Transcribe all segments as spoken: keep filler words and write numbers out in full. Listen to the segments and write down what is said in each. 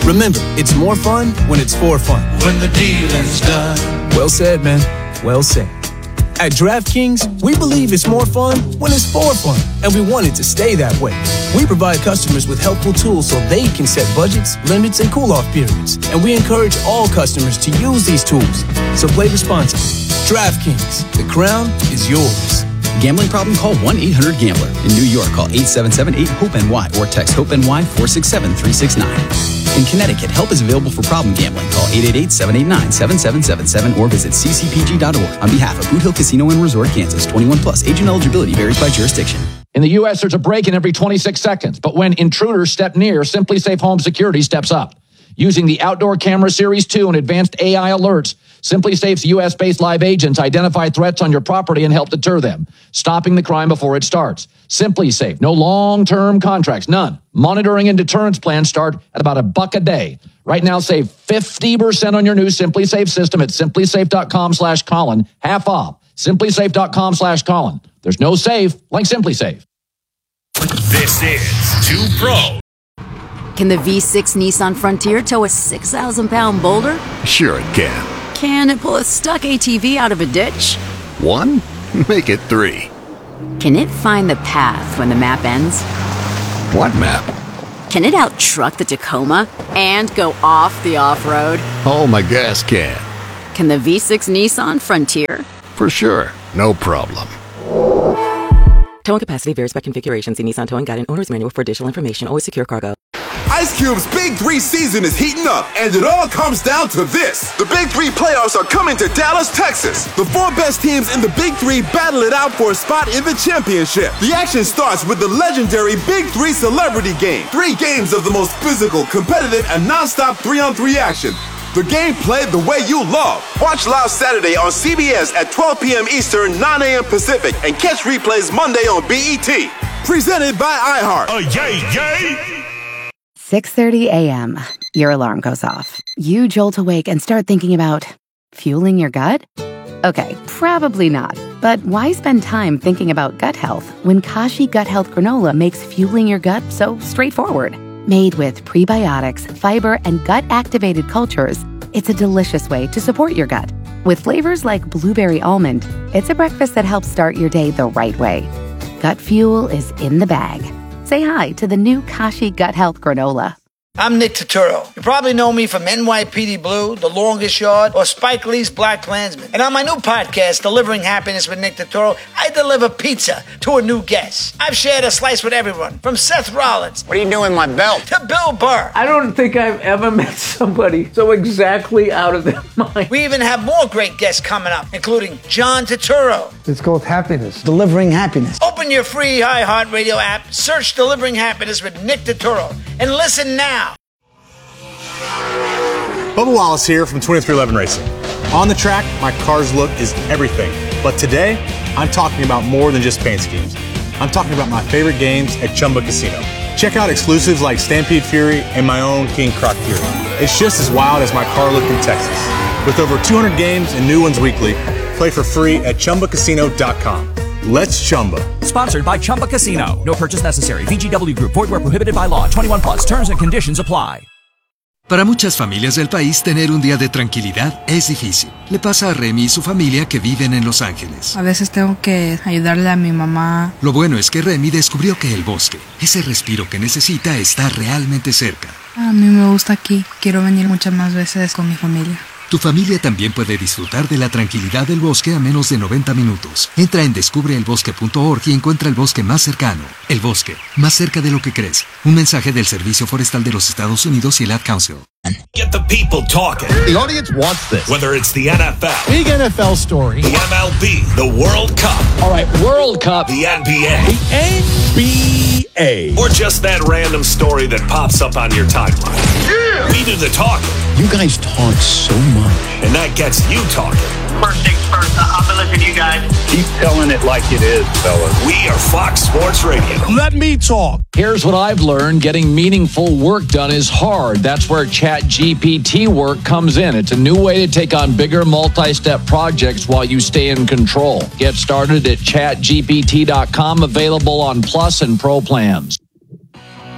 Remember, it's more fun when it's for fun. When the dealing's done. Well said, man. Well said. At DraftKings, we believe it's more fun when it's for fun, and we want it to stay that way. We provide customers with helpful tools so they can set budgets, limits, and cool-off periods, and we encourage all customers to use these tools. So play responsibly. DraftKings, the crown is yours. Gambling problem? Call one eight hundred gambler. In New York, call eight seven seven eight hope N Y or text HOPE-NY four six seven three six nine. In Connecticut, help is available for problem gambling. Call eight eight eight seven eight nine seven seven seven seven or visit c c p g dot org. On behalf of Boot Hill Casino and Resort, Kansas, twenty-one plus. Age and eligibility varies by jurisdiction. In the U S, there's a break-in every twenty-six seconds. But when intruders step near, Simply Safe Home Security steps up. Using the Outdoor Camera Series two and advanced A I alerts, Simply Safe's U S-based live agents identify threats on your property and help deter them, stopping the crime before it starts. Simply Safe, no long-term contracts, none. Monitoring and deterrence plans start at about a buck a day. Right now, save fifty percent on your new Simply Safe system at simply safe dot com slash Colin, half off. simply safe dot com slash Colin. There's no safe like Simply Safe. This is Two Pros. Can the V six Nissan Frontier tow a six thousand pound boulder? Sure it can. Can it pull a stuck A T V out of a ditch? One? Make it three. Can it find the path when the map ends? What map? Can it out-truck the Tacoma and go off the off-road? Oh, my gas can. Can the V six Nissan Frontier? For sure. No problem. Towing capacity varies by configuration. See Nissan Towing Guide and Owner's Manual for additional information. Always secure cargo. Ice Cube's Big Three season is heating up, and it all comes down to this. The Big Three playoffs are coming to Dallas, Texas. The four best teams in the Big Three battle it out for a spot in the championship. The action starts with the legendary Big Three Celebrity Game. Three games of the most physical, competitive, and non-stop three-on-three action. The game played the way you love. Watch live Saturday on C B S at twelve p.m. Eastern, nine a.m. Pacific, and catch replays Monday on B E T. Presented by iHeart. Oh, yay, yay! six thirty a.m. Your alarm goes off. You jolt awake and start thinking about fueling your gut? Okay, probably not. But why spend time thinking about gut health when Kashi Gut Health Granola makes fueling your gut so straightforward? Made with prebiotics, fiber, and gut-activated cultures, it's a delicious way to support your gut. With flavors like blueberry almond, it's a breakfast that helps start your day the right way. Gut fuel is in the bag. Say hi to the new Kashi Gut Health Granola. I'm Nick Turturro. You probably know me from N Y P D Blue, The Longest Yard, or Spike Lee's Black Klansman. And on my new podcast, Delivering Happiness with Nick Turturro, I deliver pizza to a new guest. I've shared a slice with everyone, from Seth Rollins. What are you doing with my belt? To Bill Burr. I don't think I've ever met somebody so exactly out of their mind. We even have more great guests coming up, including John Turturro. It's called Happiness. Delivering Happiness. Open your free iHeartRadio app, search Delivering Happiness with Nick Turturro, and listen now. Bubba Wallace here from twenty-three eleven Racing. On the track, my car's look is everything. But today, I'm talking about more than just paint schemes. I'm talking about my favorite games at Chumba Casino. Check out exclusives like Stampede Fury and my own King Croc Fury. It's just as wild as my car look in Texas. With over two hundred games and new ones weekly, play for free at chumba casino dot com. Let's Chumba. Sponsored by Chumba Casino. No purchase necessary. V G W Group. Void where prohibited by law. twenty-one plus. Terms and conditions apply. Para muchas familias del país, tener un día de tranquilidad es difícil. Le pasa a Remy y su familia que viven en Los Ángeles. A veces tengo que ayudarle a mi mamá. Lo bueno es que Remy descubrió que el bosque, ese respiro que necesita, está realmente cerca. A mí me gusta aquí. Quiero venir muchas más veces con mi familia. Tu familia también puede disfrutar de la tranquilidad del bosque a menos de noventa minutos. Entra en descubre el bosque punto org y encuentra el bosque más cercano. El bosque, más cerca de lo que crees. Un mensaje del Servicio Forestal de los Estados Unidos y el Ad Council. Get the people talking. The audience wants this. Whether it's the N F L, big N F L story, the M L B, the World Cup. All right, World Cup. The N B A. The N B A. Or just that random story that pops up on your timeline. Yeah! We do the talking. You guys talk so much. And that gets you talking. First things first, I'll be listening to you guys. Keep telling it like it is, fellas. We are Fox Sports Radio. Let me talk. Here's what I've learned. Getting meaningful work done is hard. That's where Chat G P T work comes in. It's a new way to take on bigger multi-step projects while you stay in control. Get started at chat G P T dot com, available on Plus and Pro plans.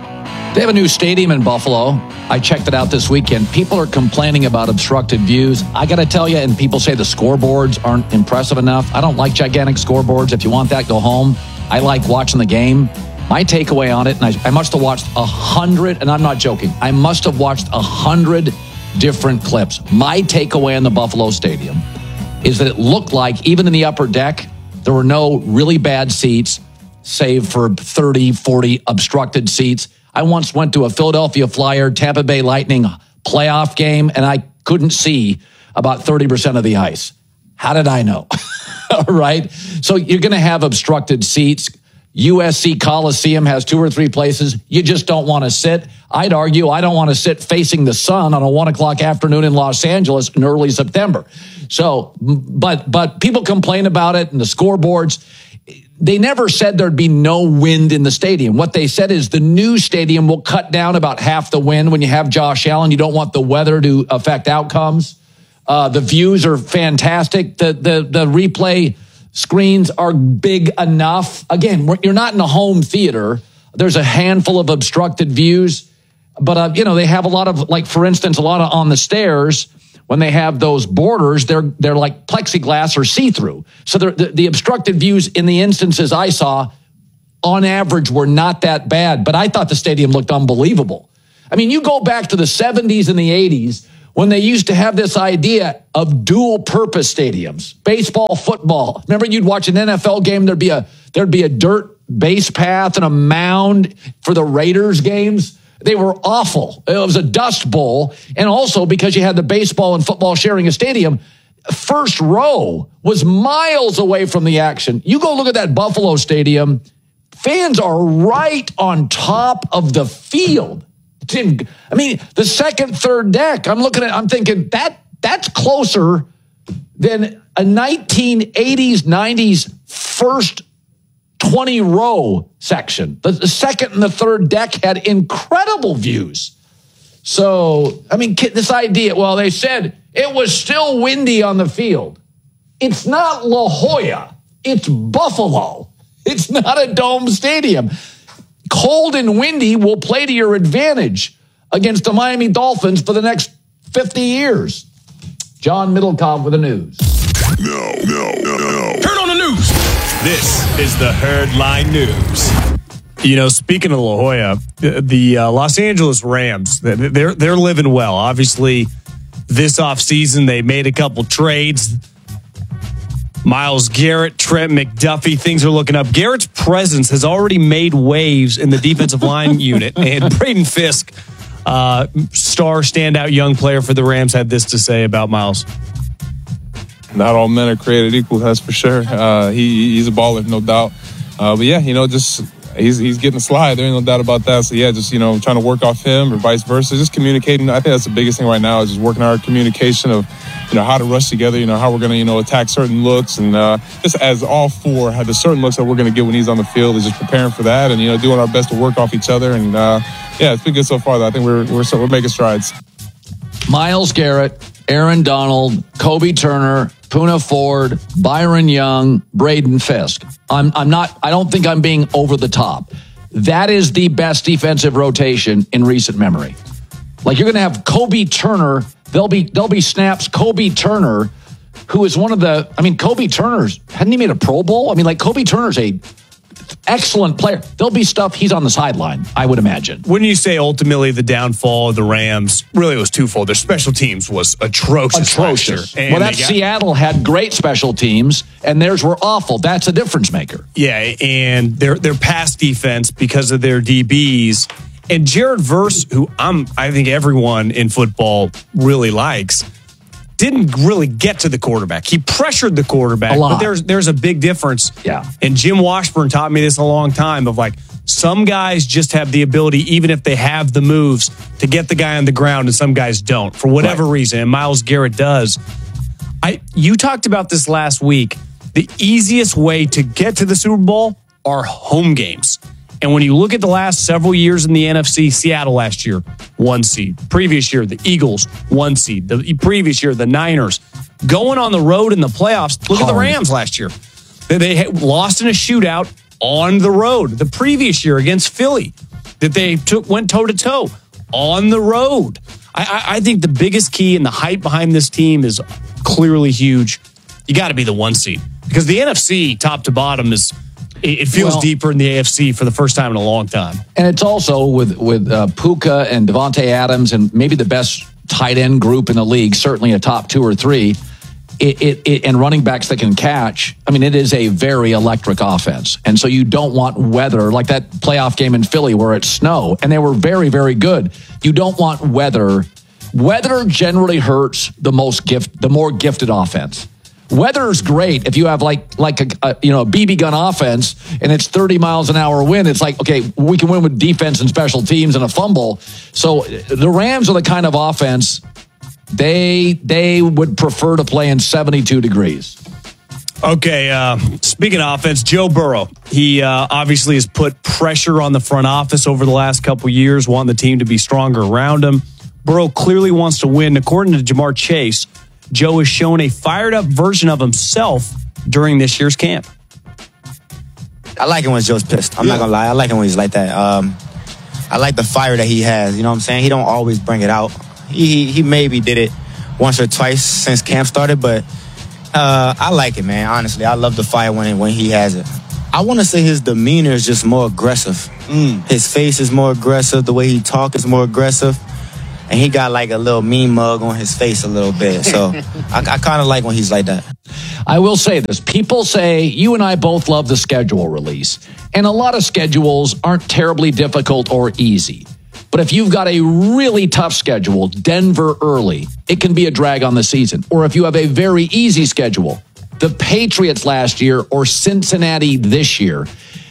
They have a new stadium in Buffalo. I checked it out this weekend. People are complaining about obstructed views. I got to tell you, and people say the scoreboards aren't impressive enough. I don't like gigantic scoreboards. If you want that, go home. I like watching the game. My takeaway on it, and I, I must have watched a hundred, and I'm not joking, I must have watched a hundred different clips. My takeaway on the Buffalo Stadium is that it looked like, even in the upper deck, there were no really bad seats, save for thirty, forty obstructed seats. I once went to a Philadelphia Flyer, Tampa Bay Lightning playoff game, and I couldn't see about thirty percent of the ice. How did I know? All right. So you're going to have obstructed seats. U S C Coliseum has two or three places you just don't want to sit. I'd argue I don't want to sit facing the sun on a one o'clock afternoon in Los Angeles in early September. So, but, but people complain about it and the scoreboards. They never said there'd be no wind in the stadium. What they said is the new stadium will cut down about half the wind when you have Josh Allen. You don't want the weather to affect outcomes. Uh, the views are fantastic. The, the, the replay screens are big enough. Again, you're not in a home theater. There's a handful of obstructed views, but, uh, you know, they have a lot of, like, for instance, a lot of on the stairs. When they have those borders, they're they're like plexiglass or see-through. So the, the obstructed views in the instances I saw, on average, were not that bad. But I thought the stadium looked unbelievable. I mean, you go back to the seventies and the eighties when they used to have this idea of dual-purpose stadiums, baseball, football. Remember, you'd watch an N F L game, there'd be a there'd be a dirt base path and a mound for the Raiders games. They were awful. It was a dust bowl. And also because you had the baseball and football sharing a stadium, first row was miles away from the action. You go look at that Buffalo Stadium, fans are right on top of the field. I mean, the second, third deck, I'm looking at, I'm thinking that that's closer than a nineteen eighties, nineties first twenty row section. The, the second and the third deck had incredible views. So, I mean, this idea, well, they said it was still windy on the field. It's not La Jolla. It's Buffalo. It's not a dome stadium. Cold and windy will play to your advantage against the Miami Dolphins for the next fifty years. John Middlecoff with the news. No, no, no, no. Turn on the news. This is the Herdline News. You know, speaking of La Jolla, the, the uh, Los Angeles Rams, they're they're living well. Obviously, this offseason, they made a couple trades. Myles Garrett, Trent McDuffie, things are looking up. Garrett's presence has already made waves in the defensive line unit. And Braden Fisk, uh, star standout young player for the Rams, had this to say about Myles. Not all men are created equal, that's for sure. Uh, he he's a baller, no doubt. Uh, but yeah, you know, just he's he's getting a slide. There ain't no doubt about that. So yeah, just you know, trying to work off him or vice versa. Just communicating. I think that's the biggest thing right now is just working our communication of you know how to rush together. You know how we're gonna you know attack certain looks and uh, just as all four have the certain looks that we're gonna get when he's on the field is just preparing for that and you know doing our best to work off each other. And uh, yeah, it's been good so far. Though I think we're we're we're making strides. Myles Garrett, Aaron Donald, Kobe Turner, Poona Ford, Byron Young, Braden Fisk. I'm I'm not I don't think I'm being over the top. That is the best defensive rotation in recent memory. Like you're going to have Kobe Turner, there'll be there'll be snaps Kobe Turner, who is one of the I mean Kobe Turner's hadn't he made a Pro Bowl? I mean like Kobe Turner's a excellent player. There'll be stuff he's on the sideline, I would imagine. When you say ultimately the downfall of the Rams, really it was twofold. Their special teams was atrocious. Atrocious. Well, that got, Seattle had great special teams, and theirs were awful. That's a difference maker. Yeah, and their their pass defense because of their D Bs. And Jared Verse, who I'm, I think everyone in football really likes, didn't really get to the quarterback. He pressured the quarterback, but there's there's a big difference. Yeah. And Jim Washburn taught me this a long time of like, some guys just have the ability, even if they have the moves, to get the guy on the ground, and some guys don't, for whatever right. reason. And Myles Garrett does. I You talked about this last week. The easiest way to get to the Super Bowl are home games. And when you look at the last several years in the N F C, Seattle last year, one seed. Previous year, the Eagles, one seed. The previous year, the Niners. Going on the road in the playoffs, look Hard. at the Rams last year. They, they lost in a shootout on the road. The previous year against Philly. that they took went toe-to-toe on the road. I, I, I think the biggest key and the hype behind this team is clearly huge. You got to be the one seed because the N F C top to bottom is it, it feels well, deeper in the A F C for the first time in a long time. And it's also with with uh, Puka and Devontae Adams and maybe the best tight end group in the league, certainly a top two or three, it, it, it, and running backs that can catch. I mean, it is a very electric offense. And so you don't want weather like that playoff game in Philly where it's snow, and they were very, very good. You don't want weather. Weather generally hurts the most gift, the more gifted offense. Weather's great if you have like like a, a you know a B B gun offense and it's thirty miles an hour wind. It's like, okay, we can win with defense and special teams and a fumble. So the Rams are the kind of offense they they would prefer to play in seventy-two degrees. Okay, uh, speaking of offense, Joe Burrow. He uh, obviously has put pressure on the front office over the last couple of years, wanting the team to be stronger around him. Burrow clearly wants to win. According to Jamar Chase, Joe has shown a fired-up version of himself during this year's camp. I like it when Joe's pissed. I'm yeah. not going to lie. I like it when he's like that. Um, I like the fire that he has. You know what I'm saying? He don't always bring it out. He he maybe did it once or twice since camp started, but uh, I like it, man. Honestly, I love the fire when, when he has it. I want to say his demeanor is just more aggressive. Mm. His face is more aggressive. The way he talks is more aggressive. And he got like a little mean mug on his face a little bit. So I, I kind of like when he's like that. I will say this. People say you and I both love the schedule release. And a lot of schedules aren't terribly difficult or easy. But if you've got a really tough schedule, Denver early, it can be a drag on the season. Or if you have a very easy schedule, the Patriots last year or Cincinnati this year,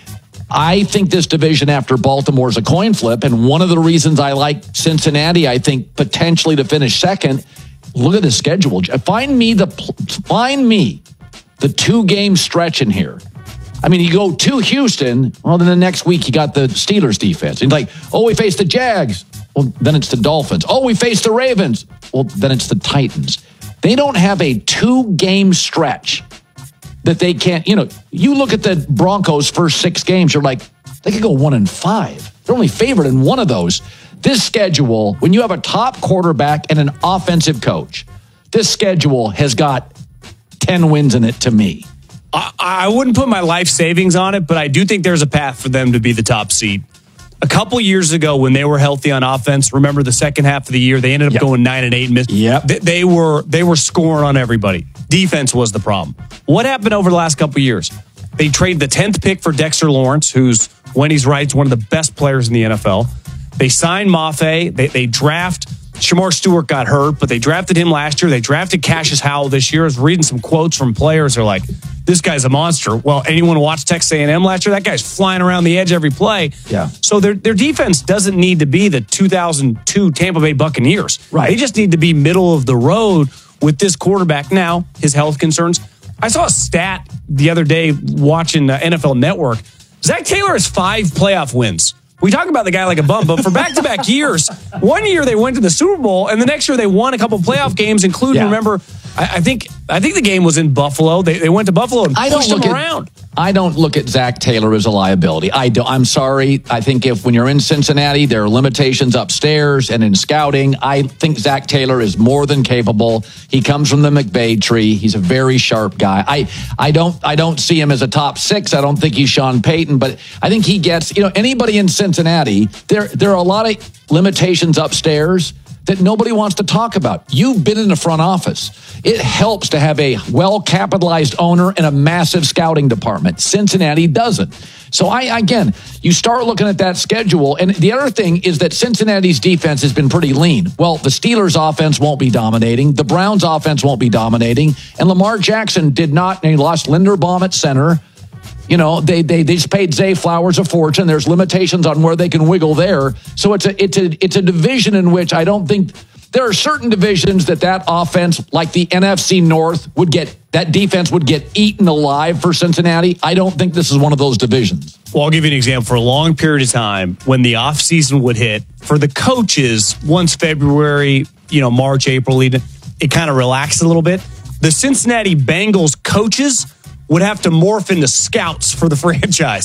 I think this division after Baltimore is a coin flip, and one of the reasons I like Cincinnati, I think potentially to finish second. Look at the schedule. Find me the find me the two game stretch in here. I mean, you go to Houston. Well, then the next week you got the Steelers defense. And like, oh, we face the Jags. Well, then it's the Dolphins. Oh, we face the Ravens. Well, then it's the Titans. They don't have a two game stretch that they can't, you know, you look at the Broncos' first six games, you're like, they could go one and five. They're only favored in one of those. This schedule, when you have a top quarterback and an offensive coach, this schedule has got ten wins in it to me. I, I wouldn't put my life savings on it, but I do think there's a path for them to be the top seed. A couple years ago, when they were healthy on offense, remember the second half of the year, they ended up yep. going nine and eight. And yep. they, they were they were scoring on everybody. Defense was the problem. What happened over the last couple of years? They traded the tenth pick for Dexter Lawrence, who's, when he's right, one of the best players in the N F L. They signed Mafe. They, they draft. Shamar Stewart got hurt, but they drafted him last year. They drafted Cassius Howell this year. I was reading some quotes from players who are like, this guy's a monster. Well, anyone watch Texas A and M last year? That guy's flying around the edge every play. Yeah. So their their defense doesn't need to be the two thousand two Tampa Bay Buccaneers. Right. They just need to be middle of the road with this quarterback. Now, his health concerns. I saw a stat the other day watching uh, N F L Network. Zach Taylor has five playoff wins. We talk about the guy like a bum, but for back-to-back years, one year they went to the Super Bowl, and the next year they won a couple playoff games, including, yeah. remember, I, I think I think the game was in Buffalo. They, they went to Buffalo and I pushed don't them look around. At, I don't look at Zach Taylor as a liability. I do, I'm sorry. I think if when you're in Cincinnati, there are limitations upstairs and in scouting. I think Zach Taylor is more than capable. He comes from the McVay tree. He's a very sharp guy. I, I don't I don't see him as a top six. I don't think he's Sean Payton, but I think he gets, you know, anybody in Cincinnati, there there are a lot of limitations upstairs that nobody wants to talk about. You've been in the front office. It helps to have a well-capitalized owner and a massive scouting department. Cincinnati doesn't. So I, again, you start looking at that schedule. And the other thing is that Cincinnati's defense has been pretty lean. Well, the Steelers' offense won't be dominating. The Browns' offense won't be dominating. And Lamar Jackson did not, and he lost Linderbaum at center. You know, they they they just paid Zay Flowers a fortune. There's limitations on where they can wiggle there. So it's a it's a it's a division in which I don't think there are certain divisions that that offense, like the N F C North, would get that defense would get eaten alive for Cincinnati. I don't think this is one of those divisions. Well, I'll give you an example. For a long period of time, when the offseason would hit, for the coaches, once February, you know, March, April, it kind of relaxed a little bit. The Cincinnati Bengals coaches would have to morph into scouts for the franchise.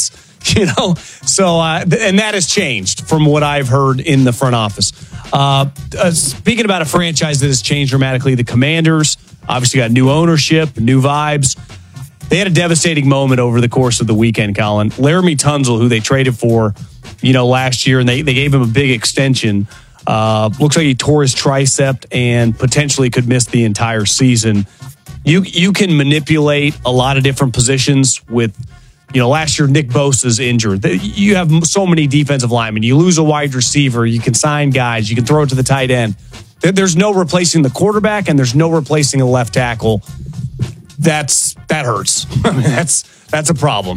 You know, so uh, th- and that has changed from what I've heard in the front office. Uh, uh, speaking about a franchise that has changed dramatically, the Commanders obviously got new ownership, new vibes. They had a devastating moment over the course of the weekend, Colin. Laramie Tunsil, who they traded for, you know, last year, and they, they gave him a big extension. Uh, looks like he tore his tricep and potentially could miss the entire season. You you can manipulate a lot of different positions with. You know, last year, Nick Bosa's injured. You have so many defensive linemen. You lose a wide receiver. You can sign guys. You can throw it to the tight end. There's no replacing the quarterback, and there's no replacing a left tackle. That's that hurts. I mean, that's that's a problem.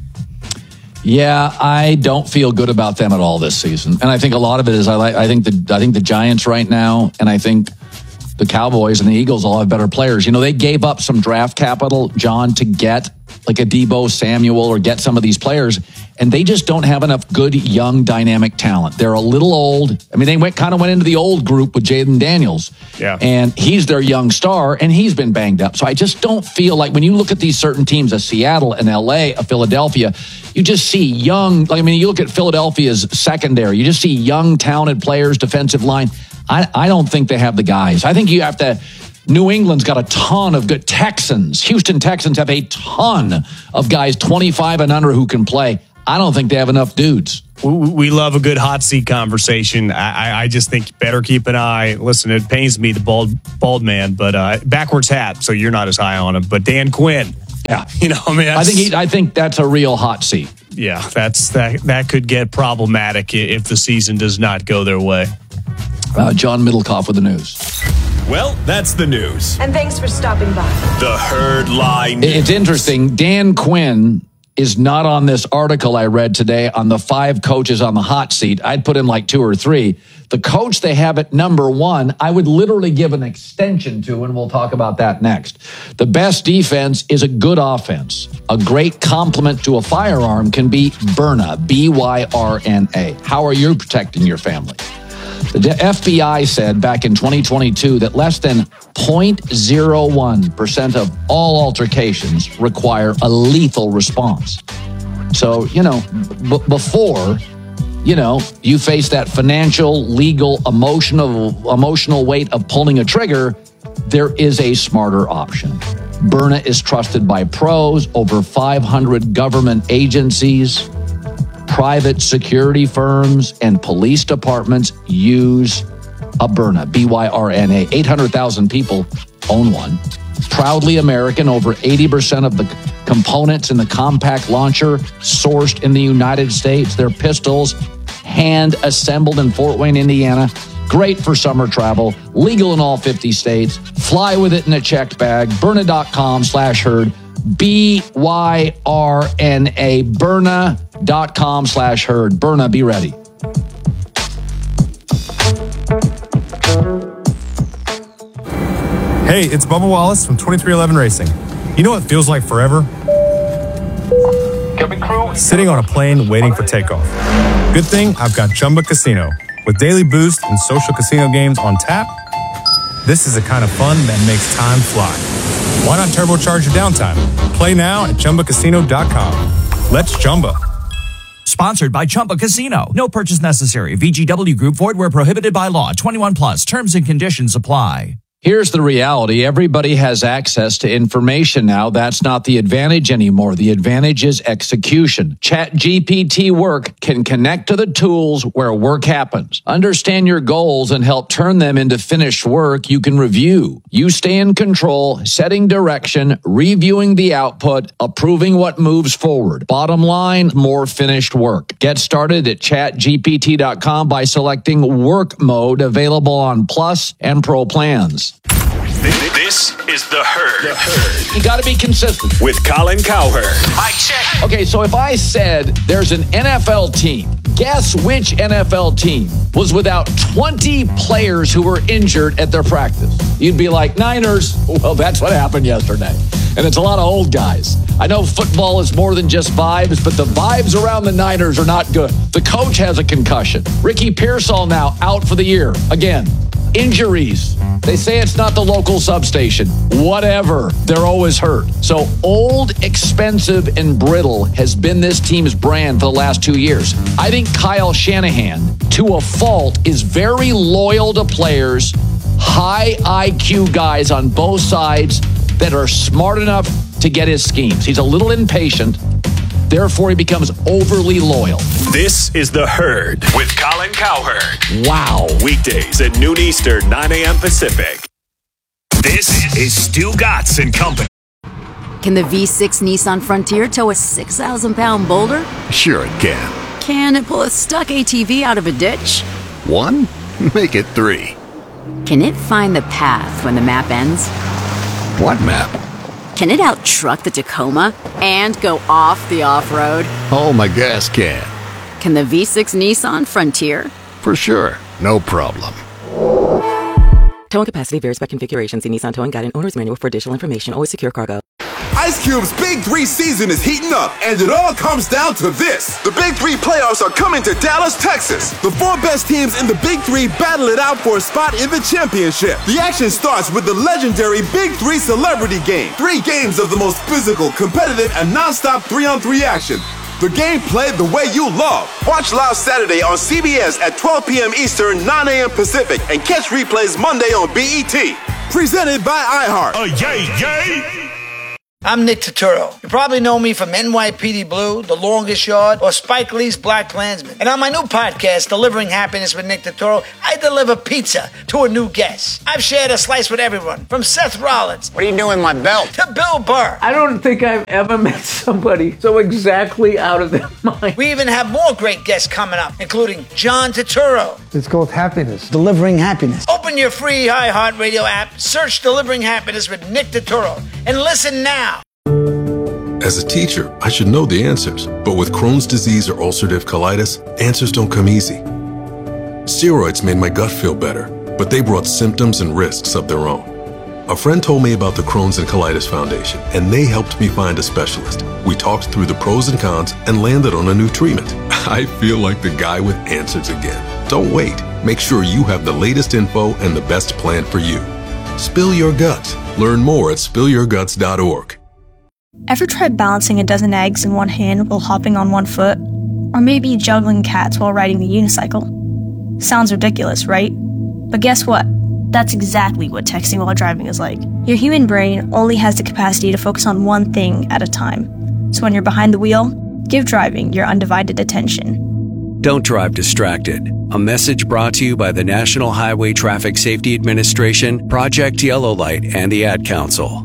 Yeah, I don't feel good about them at all this season, and I think a lot of it is I like. I think the I think the Giants right now, and I think the Cowboys and the Eagles all have better players. You know, they gave up some draft capital, John, to get like a Deebo Samuel or get some of these players, and they just don't have enough good, young, dynamic talent. They're a little old. I mean, they went kind of went into the old group with Jaden Daniels, yeah, and he's their young star, and he's been banged up. So I just don't feel like when you look at these certain teams, a Seattle, an L A, a Philadelphia, you just see young, like, I mean, you look at Philadelphia's secondary, you just see young, talented players, defensive line. I, I don't think they have the guys. I think you have to... New England's got a ton of good Texans. Houston Texans have a ton of guys twenty-five and under who can play. I don't think they have enough dudes. We love a good hot seat conversation. I, I just think better keep an eye. Listen, it pains me, the bald bald man, but uh, backwards hat, so you're not as high on him. But Dan Quinn, yeah, you know, I mean, I think he, I think that's a real hot seat. Yeah, that's that. That could get problematic if the season does not go their way. Uh, John Middlecoff with the news. Well, that's the news. And thanks for stopping by. The Herd Line News. It's interesting. Dan Quinn is not on this article I read today on the five coaches on the hot seat. I'd put him like two or three. The coach they have at number one, I would literally give an extension to, and we'll talk about that next. The best defense is a good offense. A great complement to a firearm can be Byrna, B Y R N A. How are you protecting your family? The F B I said back in twenty twenty-two that less than zero point zero one percent of all altercations require a lethal response. So, you know, b- before, you know, you face that financial, legal, emotional, emotional weight of pulling a trigger, there is a smarter option. Byrna is trusted by pros, over five hundred government agencies. Private security firms and police departments use a Byrna, B Y R N A. eight hundred thousand people own one. Proudly American, over eighty percent of the components in the compact launcher sourced in the United States. They're pistols, hand-assembled in Fort Wayne, Indiana. Great for summer travel, legal in all fifty states. Fly with it in a checked bag. Byrna.com slash herd. B Y R N A. Byrna.com slash herd. Byrna, be ready. Hey, it's Bubba Wallace from twenty-three eleven Racing. You know what feels like forever? Sitting on a plane waiting for takeoff. Good thing I've got Chumba Casino. With daily boost and social casino games on tap, this is the kind of fun that makes time fly. Why not turbocharge your downtime? Play now at Chumba Casino dot com. Let's Chumba. Sponsored by Chumba Casino. No purchase necessary. V G W Group. Void where prohibited by law. twenty-one plus. Terms and conditions apply. Here's the reality. Everybody has access to information now. That's not the advantage anymore. The advantage is execution. ChatGPT Work can connect to the tools where work happens. Understand your goals and help turn them into finished work you can review. You stay in control, setting direction, reviewing the output, approving what moves forward. Bottom line, more finished work. Get started at chat G P T dot com by selecting Work Mode, available on Plus and Pro plans. This is The Herd. The Herd. You got to be consistent. With Colin Cowherd. Mic check. Okay, so if I said there's an N F L team, guess which N F L team was without twenty players who were injured at their practice? You'd be like, Niners. Well, that's what happened yesterday. And it's a lot of old guys. I know football is more than just vibes, but the vibes around the Niners are not good. The coach has a concussion. Ricky Pearsall now out for the year. Again, Injuries. They say it's not the local substation. Whatever. They're always hurt. So old, expensive, and brittle has been this team's brand for the last two years. I think Kyle Shanahan, to a fault, is very loyal to players, high I Q guys on both sides that are smart enough to get his schemes. He's a little impatient. Therefore, he becomes overly loyal. This is The Herd with Colin Cowherd. Wow. Weekdays at noon Eastern, nine a.m. Pacific. This is Stu Gatz and Company. Can the V six Nissan Frontier tow a six thousand pound boulder? Sure it can. Can it pull a stuck A T V out of a ditch? One? Make it three. Can it find the path when the map ends? What map? Can it out-truck the Tacoma and go off the off-road? Oh, my gas can. Can the V six Nissan Frontier? For sure. No problem. Towing capacity varies by configuration. See Nissan Towing Guide and Owner's Manual for additional information. Always secure cargo. Ice Cube's Big Three season is heating up, and it all comes down to this. The Big Three playoffs are coming to Dallas, Texas. The four best teams in the Big Three battle it out for a spot in the championship. The action starts with the legendary Big Three Celebrity Game. Three games of the most physical, competitive, and non-stop three-on-three action. The game played the way you love. Watch live Saturday on C B S at twelve p.m. Eastern, nine a.m. Pacific, and catch replays Monday on B E T. Presented by iHeart. Oh, yay, yay! I'm Nick Turturro. You probably know me from N Y P D Blue, The Longest Yard, or Spike Lee's Black Klansman. And on my new podcast, Delivering Happiness with Nick Turturro, I deliver pizza to a new guest. I've shared a slice with everyone, from Seth Rollins. What are you doing, my belt? To Bill Burr. I don't think I've ever met somebody so exactly out of their mind. We even have more great guests coming up, including John Turturro. It's called happiness, delivering happiness. Open your free iHeartRadio app, search Delivering Happiness with Nick Turturro, and listen now. As a teacher, I should know the answers, but with Crohn's disease or ulcerative colitis, answers don't come easy. Steroids made my gut feel better, but they brought symptoms and risks of their own. A friend told me about the Crohn's and Colitis Foundation, and they helped me find a specialist. We talked through the pros and cons and landed on a new treatment. I feel like the guy with answers again. Don't wait. Make sure you have the latest info and the best plan for you. Spill your guts. Learn more at spill your guts dot org. Ever tried balancing a dozen eggs in one hand while hopping on one foot? Or maybe juggling cats while riding the unicycle? Sounds ridiculous, right? But guess what? That's exactly what texting while driving is like. Your human brain only has the capacity to focus on one thing at a time. So when you're behind the wheel, give driving your undivided attention. Don't drive distracted. A message brought to you by the National Highway Traffic Safety Administration, Project Yellow Light, and the Ad Council.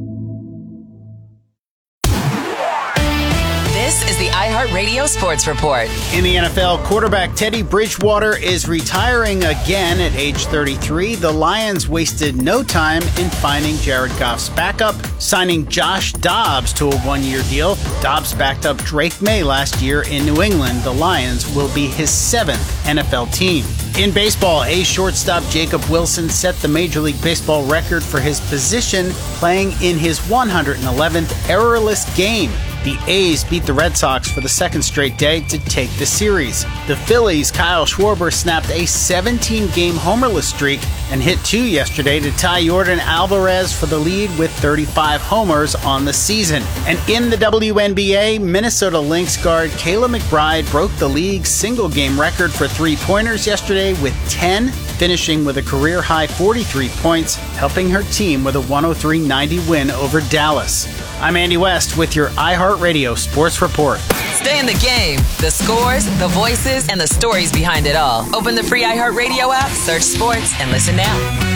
This is the iHeartRadio Sports Report. In the N F L, quarterback Teddy Bridgewater is retiring again at age thirty-three. The Lions wasted no time in finding Jared Goff's backup, signing Josh Dobbs to a one-year deal. Dobbs backed up Drake May last year in New England. The Lions will be his seventh N F L team. In baseball, A's shortstop Jacob Wilson set the Major League Baseball record for his position, playing in his one hundred eleventh errorless game. The A's beat the Red Sox for the second straight day to take the series. The Phillies' Kyle Schwarber snapped a seventeen-game homerless streak and hit two yesterday to tie Yordan Alvarez for the lead with thirty-five homers on the season. And in the W N B A, Minnesota Lynx guard Kayla McBride broke the league's single-game record for three-pointers yesterday with ten, finishing with a career-high forty-three points, helping her team with a one oh three ninety win over Dallas. I'm Andy West with your iHeartRadio Sports Report. Stay in the game. The scores, the voices, and the stories behind it all. Open the free iHeartRadio app, search sports, and listen now.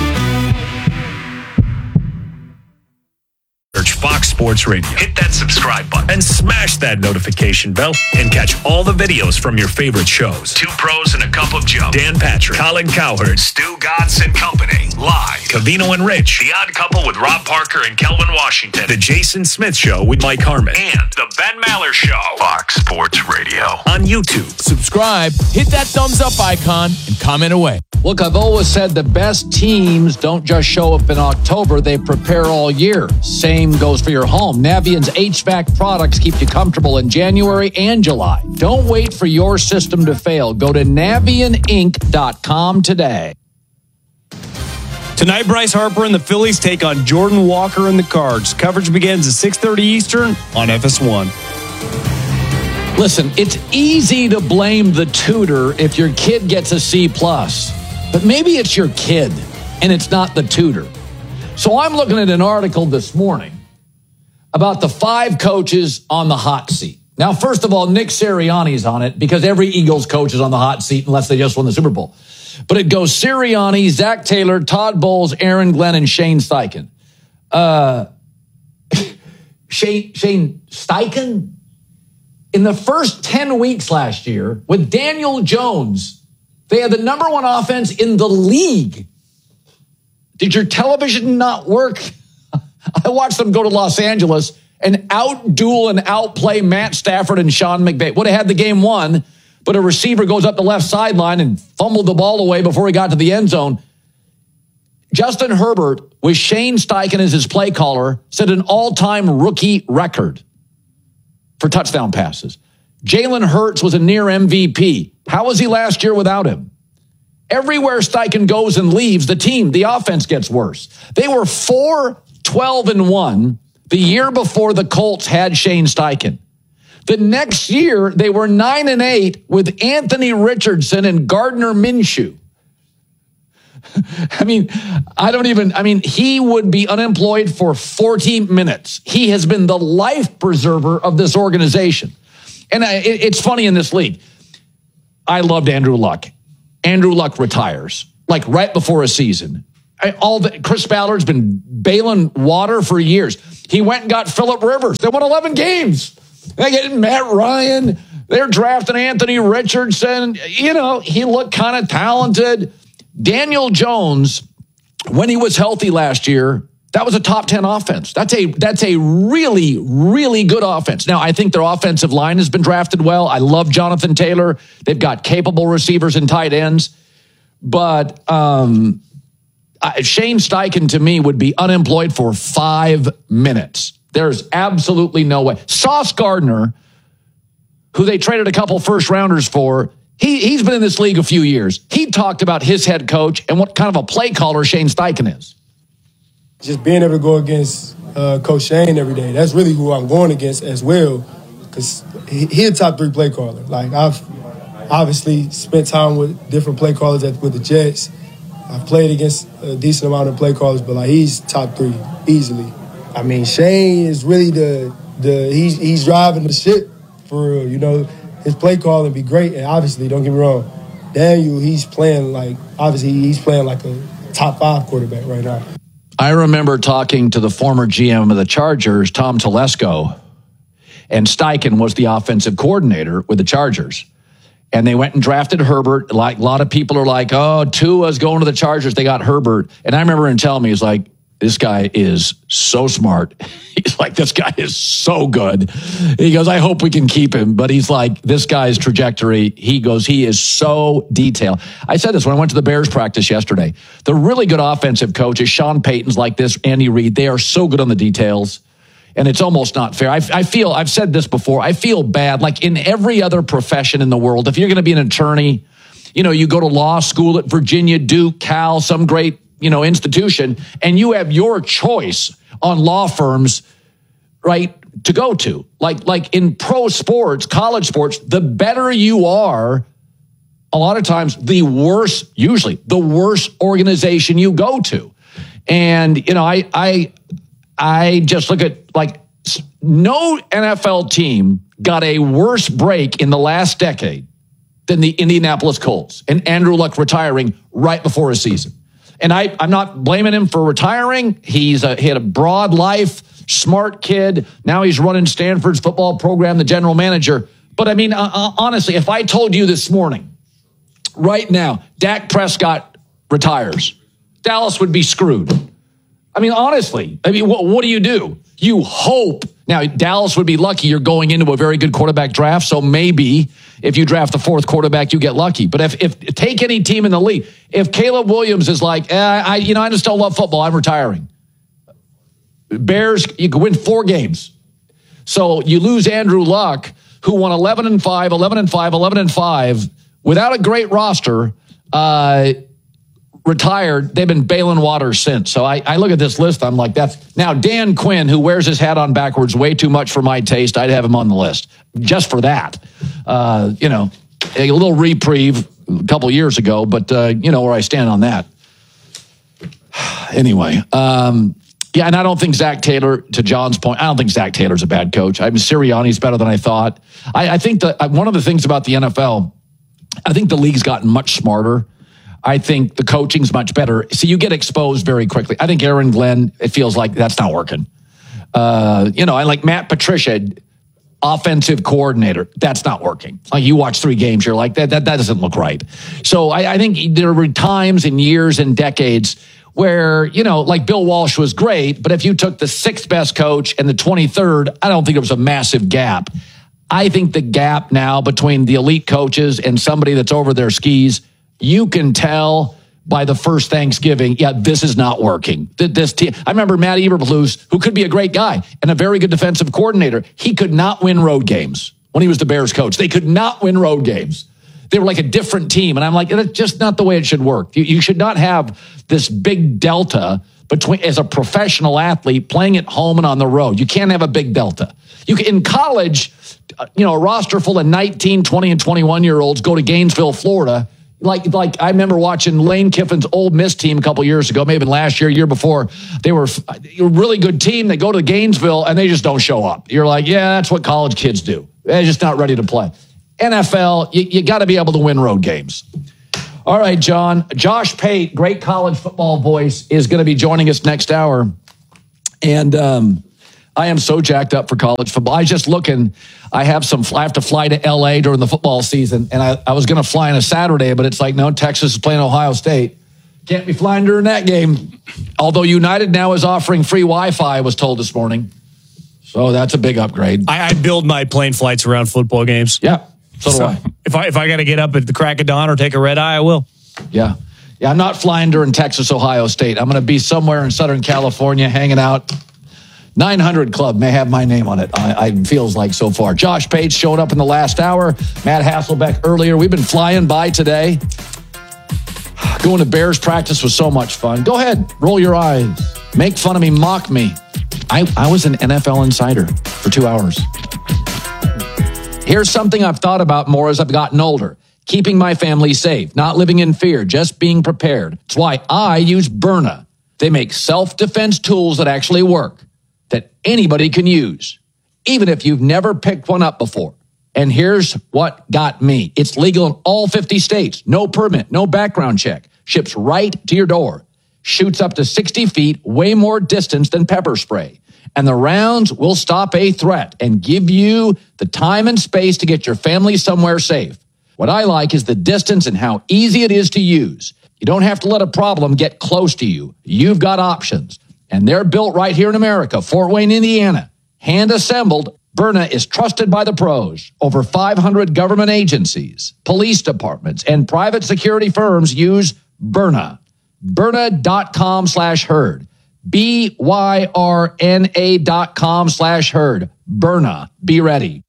Search Fox Sports Radio. Hit that subscribe button and smash that notification bell and catch all the videos from your favorite shows. Two Pros and a Cup of Joe. Dan Patrick, Colin Cowherd, Stu Gatz and Company. Live. Covino and Rich. The Odd Couple with Rob Parker and Kelvin Washington. The Jason Smith Show with Mike Harmon. And The Ben Maller Show. Fox Sports Radio. On YouTube. Subscribe, hit that thumbs up icon, and comment away. Look, I've always said the best teams don't just show up in October, they prepare all year. Same goes for your home. Navient's H V A C products keep you comfortable in January and July. Don't wait for your system to fail. Go to Navient Inc dot com today. Tonight, Bryce Harper and the Phillies take on Jordan Walker and the Cards. Coverage begins at six thirty Eastern on F S one. Listen, it's easy to blame the tutor if your kid gets a C plus, but maybe it's your kid and it's not the tutor. So I'm looking at an article this morning about the five coaches on the hot seat. Now, first of all, Nick Sirianni's on it because every Eagles coach is on the hot seat unless they just won the Super Bowl. But it goes Sirianni, Zach Taylor, Todd Bowles, Aaron Glenn, and Shane Steichen. Uh, Shane, Shane Steichen? In the first ten weeks last year, with Daniel Jones, they had the number one offense in the league. Did your television not work? I watched them go to Los Angeles and out-duel and outplay Matt Stafford and Sean McVay. Would have had the game won, but a receiver goes up the left sideline and fumbled the ball away before he got to the end zone. Justin Herbert, with Shane Steichen as his play caller, set an all-time rookie record for touchdown passes. Jalen Hurts was a near M V P. How was he last year without him? Everywhere Steichen goes and leaves, the team, the offense gets worse. They were four twelve and one the year before the Colts had Shane Steichen. The next year, they were nine and eight with Anthony Richardson and Gardner Minshew. I mean, I don't even, I mean, he would be unemployed for forty minutes. He has been the life preserver of this organization. And I, it, it's funny in this league. I loved Andrew Luck. Andrew Luck retires, like right before a season. I, all the, Chris Ballard's been bailing water for years. He went and got Phillip Rivers. They won eleven games. They get Matt Ryan. They're drafting Anthony Richardson. You know, he looked kind of talented. Daniel Jones, when he was healthy last year, that was a top ten offense. That's a that's a really, really good offense. Now, I think their offensive line has been drafted well. I love Jonathan Taylor. They've got capable receivers and tight ends. But um, Shane Steichen, to me, would be unemployed for five minutes. There's absolutely no way. Sauce Gardner, who they traded a couple first-rounders for, He, he's been in this league a few years. He talked about his head coach and what kind of a play caller Shane Steichen is. Just being able to go against uh, Coach Shane every day, that's really who I'm going against as well, because he, he's a top three play caller. Like, I've obviously spent time with different play callers at, with the Jets. I've played against a decent amount of play callers, but like he's top three easily. I mean, Shane is really the the he's he's driving the ship for real, you know. His play calling be great, and obviously, don't get me wrong, Daniel, he's playing like, obviously, he's playing like a top five quarterback right now. I remember talking to the former G M of the Chargers, Tom Telesco, and Steichen was the offensive coordinator with the Chargers. And they went and drafted Herbert. Like, a lot of people are like, oh, Tua's going to the Chargers. They got Herbert. And I remember him telling me, he's like, this guy is so smart. He's like, this guy is so good. He goes, I hope we can keep him. But he's like, this guy's trajectory, he goes, he is so detailed. I said this when I went to the Bears practice yesterday. The really good offensive coaches, Sean Payton's like this, Andy Reid, they are so good on the details. And it's almost not fair. I, I feel, I've said this before, I feel bad. Like in every other profession in the world, if you're going to be an attorney, you know, you go to law school at Virginia, Duke, Cal, some great, you know, institution, and you have your choice on law firms, right, to go to. Like, like in pro sports, college sports, the better you are, a lot of times the worse, usually the worse organization you go to. And, you know, I, I, I just look at, like, no N F L team got a worse break in the last decade than the Indianapolis Colts and Andrew Luck retiring right before a season. And I, I'm not blaming him for retiring. He's a, he had a broad life, smart kid. Now he's running Stanford's football program, the general manager. But I mean, uh, honestly, if I told you this morning, right now, Dak Prescott retires, Dallas would be screwed. I mean, honestly, I mean, what, what do you do? You hope. Now, Dallas would be lucky you're going into a very good quarterback draft, so maybe if you draft the fourth quarterback, you get lucky. But if, if take any team in the league, if Caleb Williams is like, eh, I, you know, I just don't love football, I'm retiring. Bears, you could win four games. So you lose Andrew Luck, who won eleven and five, eleven and five, eleven and five, without a great roster, uh, retired, they've been bailing water since. So I, I look at this list, I'm like, that's... Now, Dan Quinn, who wears his hat on backwards way too much for my taste, I'd have him on the list just for that. Uh, you know, a little reprieve a couple years ago, but uh, you know where I stand on that. Anyway, um, yeah, and I don't think Zach Taylor, to John's point, I don't think Zach Taylor's a bad coach. I mean, Sirianni's better than I thought. I, I think that one of the things about the N F L, I think the league's gotten much smarter. I think the coaching's much better. So you get exposed very quickly. I think Aaron Glenn, it feels like that's not working. Uh, you know, I like Matt Patricia, offensive coordinator. That's not working. Like you watch three games, you're like, that that, that doesn't look right. So I, I think there were times and years and decades where, you know, like Bill Walsh was great, but if you took the sixth best coach and the twenty-third, I don't think there was a massive gap. I think the gap now between the elite coaches and somebody that's over their skis, you can tell by the first Thanksgiving, yeah, this is not working. This team, I remember Matt Eberflus, who could be a great guy and a very good defensive coordinator. He could not win road games when he was the Bears coach. They could not win road games. They were like a different team. And I'm like, that's just not the way it should work. You, you should not have this big delta between, as a professional athlete, playing at home and on the road. You can't have a big delta. You can, in college, you know, a roster full of nineteen, twenty, and twenty-one-year-olds go to Gainesville, Florida. Like, like I remember watching Lane Kiffin's Ole Miss team a couple years ago, maybe even last year, year before. They were a really good team. They go to Gainesville, and they just don't show up. You're like, yeah, that's what college kids do. They're just not ready to play. N F L, you, you got to be able to win road games. All right, John. Josh Pate, great college football voice, is going to be joining us next hour. And um, I am so jacked up for college football. I was just looking. I have some. I have to fly to L A during the football season, and I, I was going to fly on a Saturday, but it's like, no, Texas is playing Ohio State. Can't be flying during that game. Although United now is offering free Wi-Fi, I was told this morning. So that's a big upgrade. I, I build my plane flights around football games. Yeah. So do so I. If I if I got to get up at the crack of dawn or take a red eye, I will. Yeah. Yeah, I'm not flying during Texas, Ohio State. I'm going to be somewhere in Southern California hanging out. nine hundred Club may have my name on it, I, I feels like so far. Josh Pate showed up in the last hour. Matt Hasselbeck earlier. We've been flying by today. Going to Bears practice was so much fun. Go ahead, roll your eyes. Make fun of me, mock me. I, I was an N F L insider for two hours. Here's something I've thought about more as I've gotten older. Keeping my family safe, not living in fear, just being prepared. That's why I use Byrna. They make self-defense tools that actually work, that anybody can use, even if you've never picked one up before. And here's what got me. It's legal in all fifty states. No permit, no background check. Ships right to your door. Shoots up to sixty feet, way more distance than pepper spray. And the rounds will stop a threat and give you the time and space to get your family somewhere safe. What I like is the distance and how easy it is to use. You don't have to let a problem get close to you. You've got options. And they're built right here in America, Fort Wayne, Indiana. Hand assembled, Byrna is trusted by the pros. Over five hundred government agencies, police departments, and private security firms use Byrna. Byrna.com slash herd. B Y R N A dot com slash herd. Byrna. Be ready.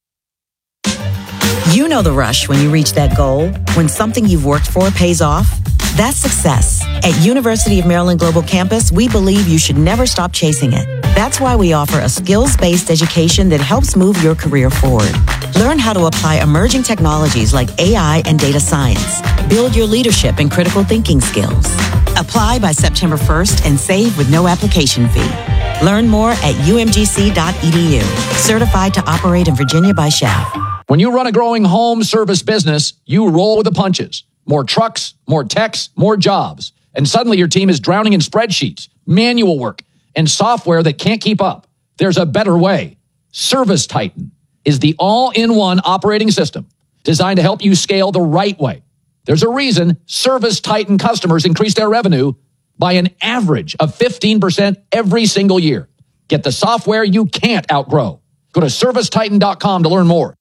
You know the rush when you reach that goal, when something you've worked for pays off. That's success. At University of Maryland Global Campus, we believe you should never stop chasing it. That's why we offer a skills-based education that helps move your career forward. Learn how to apply emerging technologies like A I and data science. Build your leadership and critical thinking skills. Apply by September first and save with no application fee. Learn more at U M G C dot E D U. Certified to operate in Virginia by S H A F. When you run a growing home service business, you roll with the punches. More trucks, more techs, more jobs. And suddenly your team is drowning in spreadsheets, manual work, and software that can't keep up. There's a better way. Service Titan is the all-in-one operating system designed to help you scale the right way. There's a reason Service Titan customers increase their revenue by an average of fifteen percent every single year. Get the software you can't outgrow. Go to service titan dot com to learn more.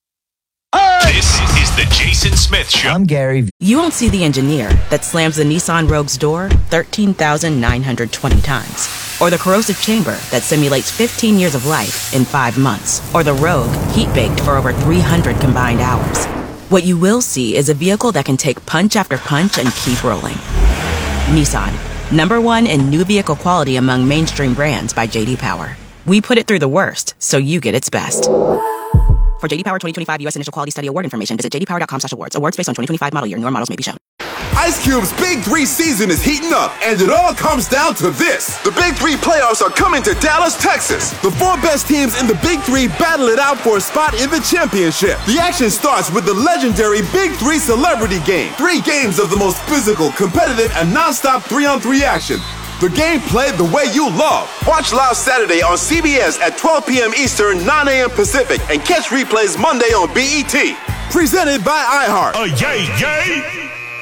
This is the Jason Smith Show. I'm Gary. You won't see the engineer that slams the Nissan Rogue's door thirteen thousand nine hundred twenty times. Or the corrosive chamber that simulates fifteen years of life in five months. Or the Rogue heat-baked for over three hundred combined hours. What you will see is a vehicle that can take punch after punch and keep rolling. Nissan, number one in new vehicle quality among mainstream brands by J D Power. We put it through the worst, so you get its best. For J D Power twenty twenty-five U S Initial Quality Study Award information, visit j d power dot com slash awards. Awards based on twenty twenty-five model year. Newer models may be shown. Ice Cube's Big Three season is heating up, and it all comes down to this. The Big Three playoffs are coming to Dallas, Texas. The four best teams in the Big Three battle it out for a spot in the championship. The action starts with the legendary Big Three Celebrity Game. Three games of the most physical, competitive, and non-stop three-on-three action. The game played the way you love. Watch live Saturday on C B S at twelve p.m. Eastern, nine a.m. Pacific, and catch replays Monday on B E T. Presented by iHeart. Oh, yay, yay!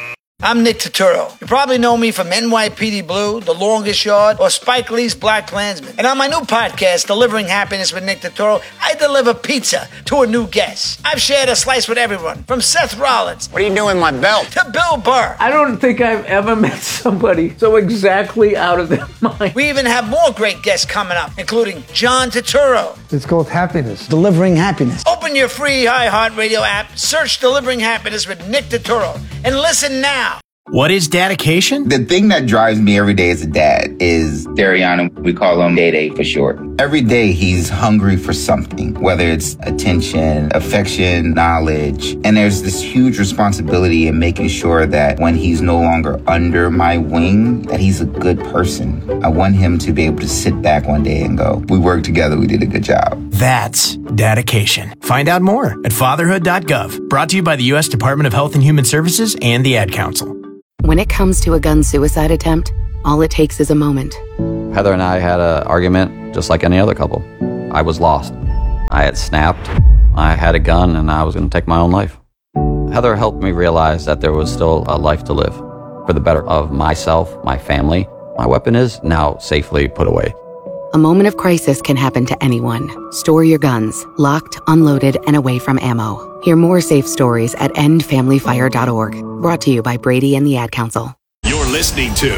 I'm Nick Turturro. You probably know me from N Y P D Blue, The Longest Yard, or Spike Lee's Black Klansman. And on my new podcast, Delivering Happiness with Nick Turturro, I deliver pizza to a new guest. I've shared a slice with everyone, from Seth Rollins. What are you doing with my belt? To Bill Burr. I don't think I've ever met somebody so exactly out of their mind. We even have more great guests coming up, including John Turturro. It's called happiness. Delivering happiness. Open your free iHeartRadio app, search Delivering Happiness with Nick Turturro, and listen now. What is dedication? The thing that drives me every day as a dad is Dariana. We call him Day Day for short. Every day he's hungry for something, whether it's attention, affection, knowledge. And there's this huge responsibility in making sure that when he's no longer under my wing, that he's a good person. I want him to be able to sit back one day and go, we worked together, we did a good job. That's dedication. Find out more at fatherhood dot gov. Brought to you by the U S Department of Health and Human Services and the Ad Council. When it comes to a gun suicide attempt, all it takes is a moment. Heather and I had an argument just like any other couple. I was lost. I had snapped. I had a gun and I was going to take my own life. Heather helped me realize that there was still a life to live for the better of myself, my family. My weapon is now safely put away. A moment of crisis can happen to anyone. Store your guns, locked, unloaded, and away from ammo. Hear more safe stories at end family fire dot org. Brought to you by Brady and the Ad Council. You're listening to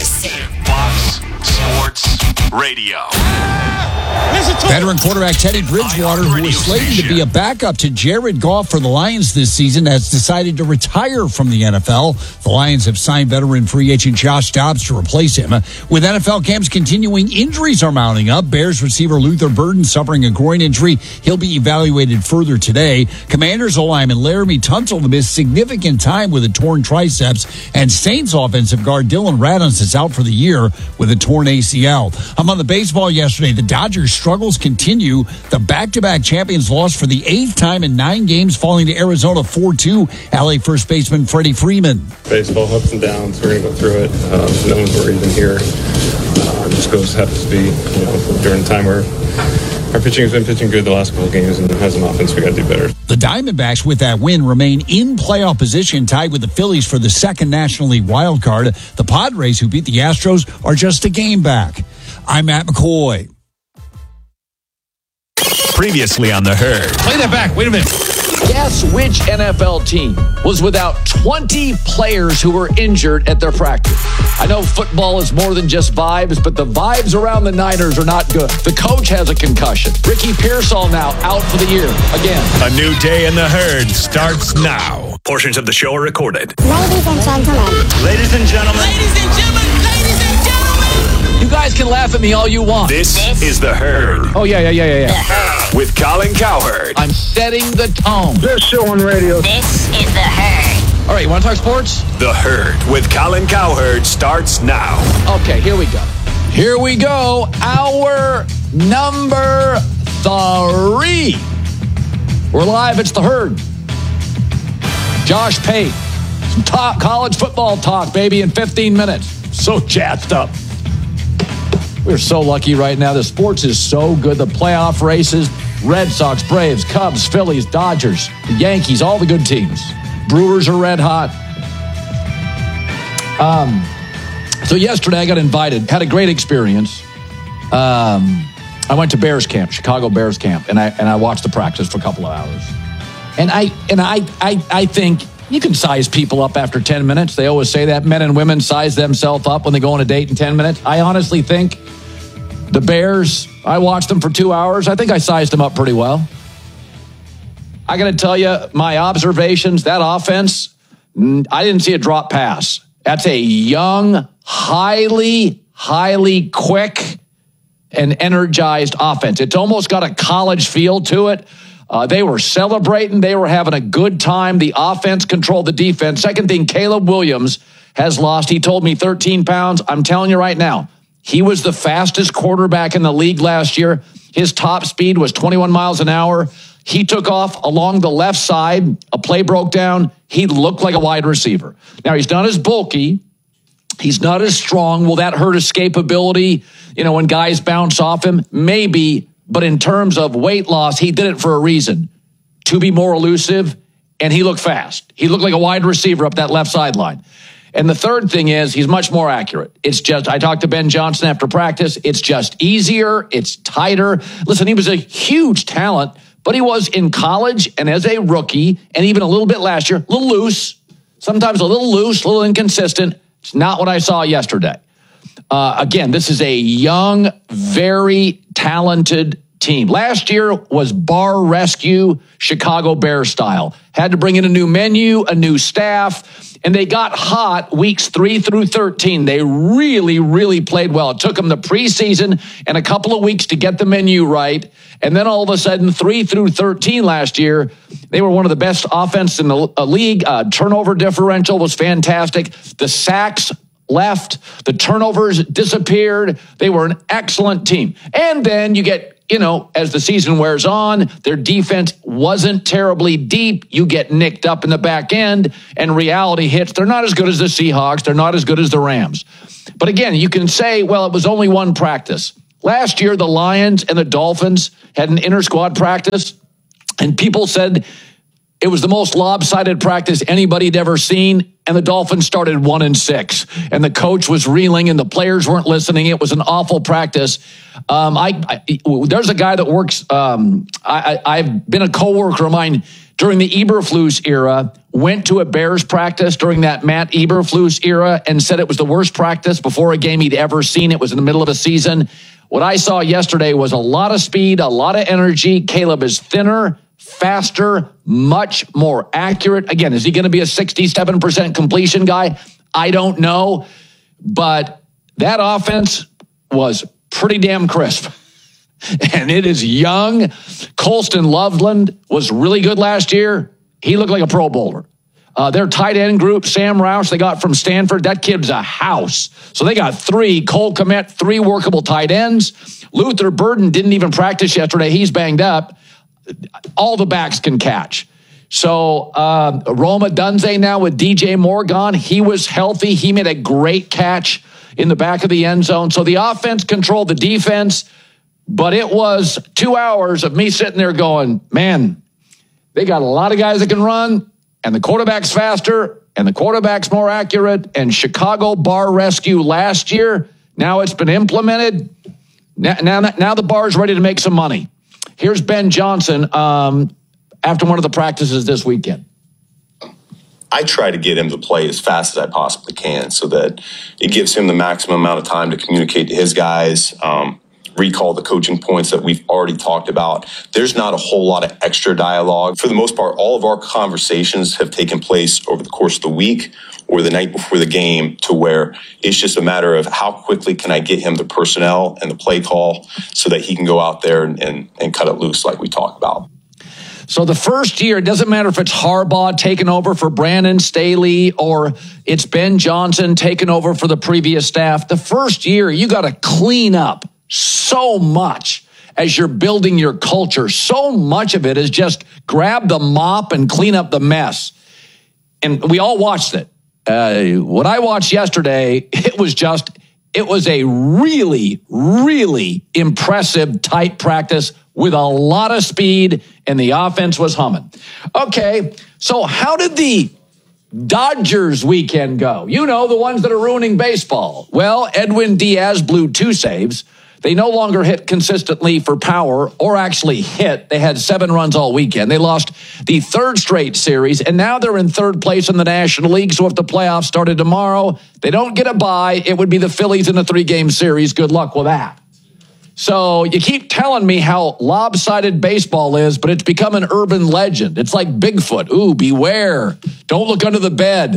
Fox Sports Radio. Veteran quarterback Teddy Bridgewater, who was slated to be a backup to Jared Goff for the Lions this season, has decided to retire from the N F L. The Lions have signed veteran free agent Josh Dobbs to replace him. With N F L camps continuing, injuries are mounting up. Bears receiver Luther Burden suffering a groin injury. He'll be evaluated further today. Commanders O-lineman Laramie Tunsil missed significant time with a torn triceps. And Saints offensive guard Dylan Radunz is out for the year with a torn A C L. Among the baseball yesterday, the Dodgers struggles continue. The back-to-back champions lost for the eighth time in nine games, falling to Arizona four two. L A first baseman Freddie Freeman. Baseball ups and downs. We're going to go through it. Um, no one's worried in here. Uh, it just goes happens to be, you know, during the time where our pitching has been pitching good the last couple of games, and has an offense we got to do better. The Diamondbacks, with that win, remain in playoff position, tied with the Phillies for the second National League wild card. The Padres, who beat the Astros, are just a game back. I'm Matt McCoy. Previously on The Herd. Play that back. Wait a minute. Guess which N F L team was without twenty players who were injured at their practice? I know football is more than just vibes, but the vibes around the Niners are not good. The coach has a concussion. Ricky Pearsall now out for the year again. A new day in The Herd starts now. Portions of the show are recorded. Ladies and gentlemen. Ladies and gentlemen. Ladies and gentlemen. Ladies and gentlemen. You guys can laugh at me all you want. This, this is The Herd. Oh, yeah, yeah, yeah, yeah, yeah. With Colin Cowherd. I'm setting the tone. This show on radio. This is The Herd. All right, you want to talk sports? The Herd with Colin Cowherd starts now. Okay, here we go. Here we go. Our number three. We're live. It's The Herd. Josh Pate. Some top college football talk, baby, in fifteen minutes. So jazzed up. We're so lucky right now. The sports is so good. The playoff races, Red Sox, Braves, Cubs, Phillies, Dodgers, the Yankees, all the good teams. Brewers are red hot. Um, so yesterday I got invited, had a great experience. Um, I went to Bears camp, Chicago Bears camp, and I and I watched the practice for a couple of hours. And I and I I I think you can size people up after ten minutes. They always say that men and women size themselves up when they go on a date in ten minutes. I honestly think the Bears, I watched them for two hours. I think I sized them up pretty well. I got to tell you, my observations, that offense, I didn't see a drop pass. That's a young highly, highly quick and energized offense. It's almost got a college feel to it. Uh, they were celebrating. They were having a good time. The offense controlled the defense. Second thing, Caleb Williams has lost. He told me thirteen pounds. I'm telling you right now, he was the fastest quarterback in the league last year. His top speed was twenty-one miles an hour. He took off along the left side. A play broke down. He looked like a wide receiver. Now, he's not as bulky. He's not as strong. Will that hurt escapability? You know, when guys bounce off him? Maybe. But in terms of weight loss, he did it for a reason. To be more elusive, and he looked fast. He looked like a wide receiver up that left sideline. And the third thing is he's much more accurate. It's just, I talked to Ben Johnson after practice. It's just easier. It's tighter. Listen, he was a huge talent, but he was in college and as a rookie, and even a little bit last year, a little loose, sometimes a little loose, a little inconsistent. It's not what I saw yesterday. Uh, again, this is a young, very talented team. Last year was bar rescue, Chicago Bears style. Had to bring in a new menu, a new staff, and they got hot weeks three through thirteen. They really, really played well. It took them the preseason and a couple of weeks to get the menu right. And then all of a sudden, three through thirteen last year, they were one of the best offense in the uh, league. Uh, turnover differential was fantastic. The sacks left. The turnovers disappeared. They were an excellent team. And then you get, you know, as the season wears on, their defense wasn't terribly deep. You get nicked up in the back end, and reality hits. They're not as good as the Seahawks. They're not as good as the Rams. But again, you can say, well, it was only one practice. Last year, the Lions and the Dolphins had an inter-squad practice, and people said it was the most lopsided practice anybody had ever seen, and the Dolphins started one and six, and the coach was reeling, and the players weren't listening. It was an awful practice. Um, I, I there's a guy that works. Um, I, I, I've been a coworker of mine during the Eberflus era. Went to a Bears practice during that Matt Eberflus era, and said it was the worst practice before a game he'd ever seen. It was in the middle of a season. What I saw yesterday was a lot of speed, a lot of energy. Caleb is thinner, faster, much more accurate. Again, is he going to be a sixty-seven percent completion guy? I don't know. But that offense was pretty damn crisp. And it is young. Colston Loveland was really good last year. He looked like a Pro Bowler. Uh, their tight end group, Sam Roush, they got from Stanford. That kid's a house. So they got three. Cole Kmet, three workable tight ends. Luther Burden didn't even practice yesterday. He's banged up. All the backs can catch. So uh, Roma Dunze now with D J Moore gone. He was healthy. He made a great catch in the back of the end zone. So the offense controlled the defense, but it was two hours of me sitting there going, man, they got a lot of guys that can run, and the quarterback's faster, and the quarterback's more accurate, and Chicago bar rescue last year, now it's been implemented. Now, now, now the bar's ready to make some money. Here's Ben Johnson um, after one of the practices this weekend. I try to get him to play as fast as I possibly can so that it gives him the maximum amount of time to communicate to his guys, um, recall the coaching points that we've already talked about. There's not a whole lot of extra dialogue. For the most part, all of our conversations have taken place over the course of the week or the night before the game, to where it's just a matter of how quickly can I get him the personnel and the play call so that he can go out there and, and, and cut it loose like we talked about. So the first year, it doesn't matter if it's Harbaugh taking over for Brandon Staley or it's Ben Johnson taking over for the previous staff. The first year, you got to clean up so much as you're building your culture. So much of it is just grab the mop and clean up the mess. And we all watched it. Uh, what I watched yesterday, it was just, it was a really, really impressive tight practice with a lot of speed, and the offense was humming. Okay, so how did the Dodgers weekend go? You know, the ones that are ruining baseball. Well, Edwin Diaz blew two saves. They no longer hit consistently for power or actually hit. They had seven runs all weekend. They lost the third straight series, and now they're in third place in the National League. So if the playoffs started tomorrow, they don't get a bye. It would be the Phillies in a three-game series. Good luck with that. So you keep telling me how lopsided baseball is, but it's become an urban legend. It's like Bigfoot. Ooh, beware. Don't look under the bed.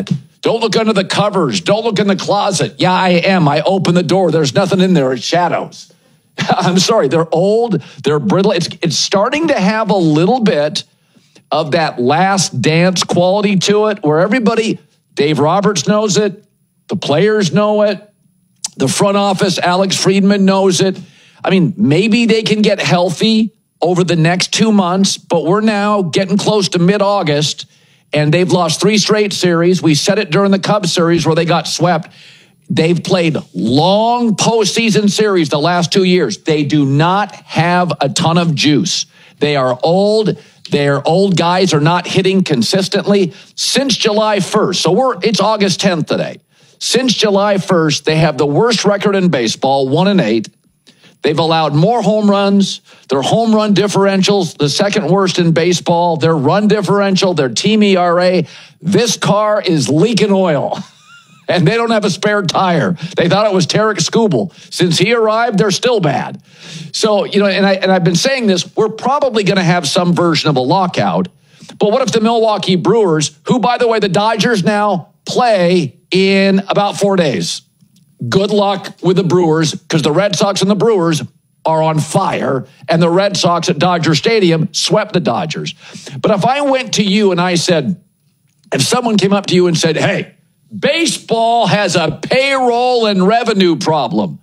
Don't look under the covers. Don't look in the closet. Yeah, I am. I open the door. There's nothing in there. It's shadows. I'm sorry. They're old. They're brittle. It's, it's starting to have a little bit of that Last Dance quality to it where everybody, Dave Roberts knows it. The players know it. The front office, Alex Friedman knows it. I mean, maybe they can get healthy over the next two months, but we're now getting close to mid-August, and they've lost three straight series. We said it during the Cubs series where they got swept. They've played long postseason series the last two years. They do not have a ton of juice. They are old. Their old guys are not hitting consistently since July first. So we're it's August tenth today. Since July first, they have the worst record in baseball, one and eight. They've allowed more home runs. Their home run differentials, the second worst in baseball. Their run differential, their team E R A. This car is leaking oil, and they don't have a spare tire. They thought it was Tarek Skubal. Since he arrived, they're still bad. So, you know, and, I, and I've been saying this, we're probably going to have some version of a lockout. But what if the Milwaukee Brewers, who, by the way, the Dodgers now play in about four days. Good luck with the Brewers because the Red Sox and the Brewers are on fire, and the Red Sox at Dodger Stadium swept the Dodgers. But if I went to you and I said, if someone came up to you and said, hey, baseball has a payroll and revenue problem,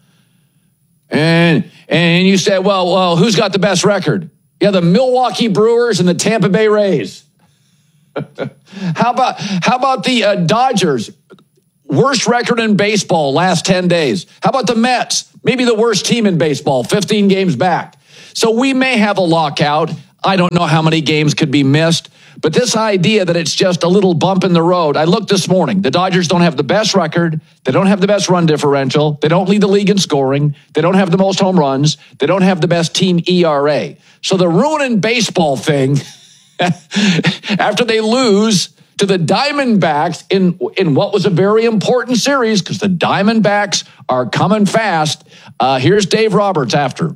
and and you said, well, well, who's got the best record? Yeah, the Milwaukee Brewers and the Tampa Bay Rays. how about how about the uh, Dodgers? Worst record in baseball last ten days. How about the Mets? Maybe the worst team in baseball, fifteen games back. So we may have a lockout. I don't know how many games could be missed. But this idea that it's just a little bump in the road. I looked this morning. The Dodgers don't have the best record. They don't have the best run differential. They don't lead the league in scoring. They don't have the most home runs. They don't have the best team E R A. So the ruining baseball thing, after they lose to the Diamondbacks in, in what was a very important series, because the Diamondbacks are coming fast. Uh, here's Dave Roberts after.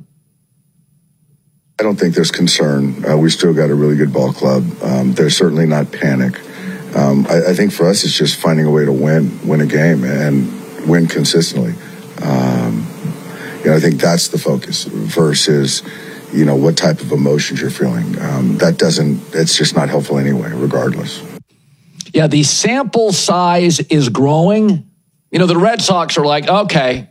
I don't think there's concern. Uh, we still got a really good ball club. Um, there's certainly not panic. Um, I, I think for us, it's just finding a way to win, win a game and win consistently. Um, you know, I think that's the focus versus, you know, what type of emotions you're feeling. Um, that doesn't, it's just not helpful anyway, regardless. Yeah, the sample size is growing. You know, the Red Sox are like, okay,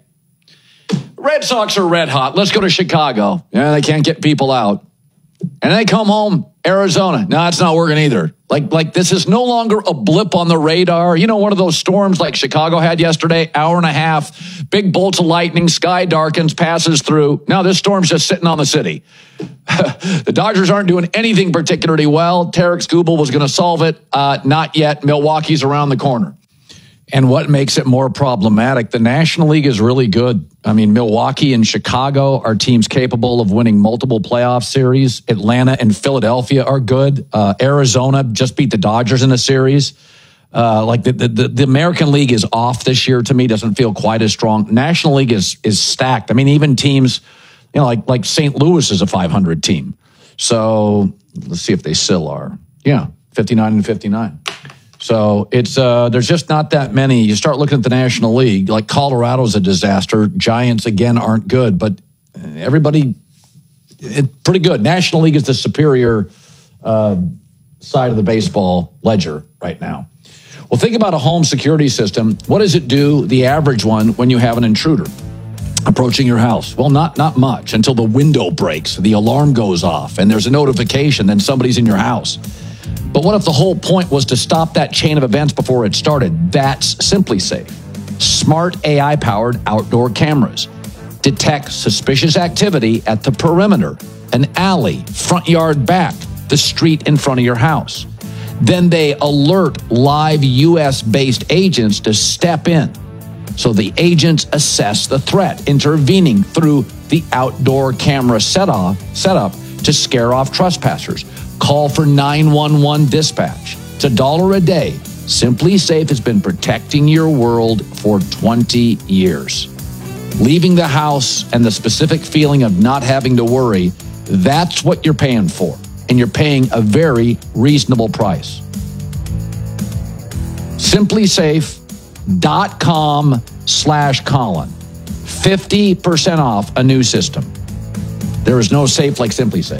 Red Sox are red hot. Let's go to Chicago. Yeah, they can't get people out. And they come home, Arizona. No, it's not working either. Like, like this is no longer a blip on the radar. You know, one of those storms like Chicago had yesterday, hour and a half, big bolts of lightning, sky darkens, passes through. Now this storm's just sitting on the city. The Dodgers aren't doing anything particularly well. Tarek Skubal was going to solve it. Uh, not yet. Milwaukee's around the corner. And what makes it more problematic, the National League is really good. I mean, Milwaukee and Chicago are teams capable of winning multiple playoff series. Atlanta and Philadelphia are good. Uh, Arizona just beat the Dodgers in a series. Uh, like the, the, the American League is off this year to me, doesn't feel quite as strong. National League is is stacked. I mean, even teams, you know, like, like Saint Louis is a five hundred team. So let's see if they still are. Yeah, fifty-nine and fifty-nine. So it's uh, there's just not that many. You start looking at the National League, like Colorado's a disaster. Giants, again, aren't good, but everybody, it's pretty good. National League is the superior uh, side of the baseball ledger right now. Well, think about a home security system. What does it do, the average one, when you have an intruder approaching your house? Well, not not much until the window breaks, the alarm goes off, and there's a notification, then somebody's in your house. But what if the whole point was to stop that chain of events before it started? That's SimpliSafe. Smart A I-powered outdoor cameras detect suspicious activity at the perimeter, an alley, front yard back, the street in front of your house. Then they alert live U S-based agents to step in. So the agents assess the threat, intervening through the outdoor camera set-off, setup to scare off trespassers. Call for nine one one dispatch. It's a dollar a day. SimpliSafe has been protecting your world for twenty years. Leaving the house and the specific feeling of not having to worry, that's what you're paying for. And you're paying a very reasonable price. simplysafe.com slash Colin. fifty percent off a new system. There is no safe like SimpliSafe.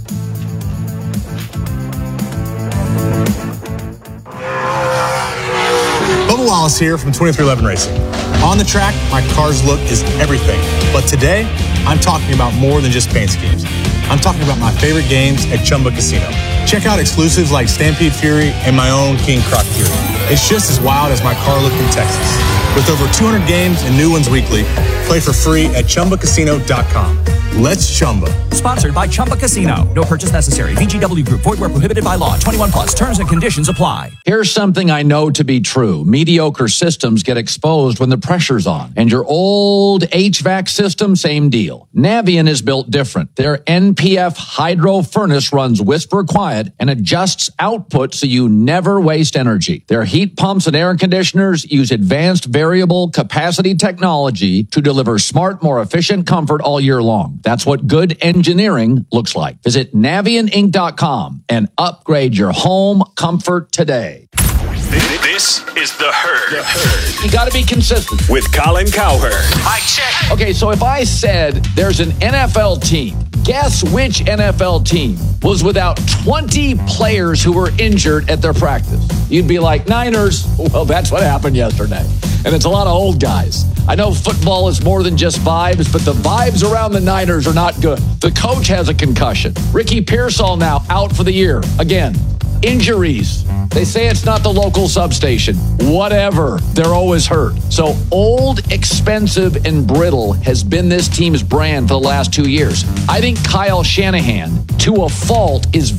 Bubba Wallace here from twenty-three eleven Racing. On the track, my car's look is everything. But today, I'm talking about more than just paint schemes. I'm talking about my favorite games at Chumba Casino. Check out exclusives like Stampede Fury and my own King Croc Fury. It's just as wild as my car look in Texas. With over two hundred games and new ones weekly, play for free at Chumba Casino dot com. Let's Chumba. Sponsored by Chumba Casino. No purchase necessary. V G W Group. Void where prohibited by law. twenty-one plus. Terms and conditions apply. Here's something I know to be true. Mediocre systems get exposed when the pressure's on. And your old H V A C system, same deal. Navien is built different. Their N P F hydro furnace runs whisper quiet and adjusts output so you never waste energy. Their heat pumps and air conditioners use advanced variable capacity technology to deliver smart, more efficient comfort all year long. That's what good engineering looks like. Visit Navien Inc dot com and upgrade your home comfort today. This is The Herd. The Herd. You got to be consistent. With Colin Cowherd. Mic check. Okay, so if I said there's an N F L team, guess which N F L team was without twenty players who were injured at their practice? You'd be like, Niners. Well, that's what happened yesterday. And it's a lot of old guys. I know football is more than just vibes, but the vibes around the Niners are not good. The coach has a concussion. Ricky Pearsall now out for the year. Again, injuries. They say it's not the local substation. Whatever. They're always hurt. So old, expensive, and brittle has been this team's brand for the last two years. I think Kyle Shanahan, to a fault, is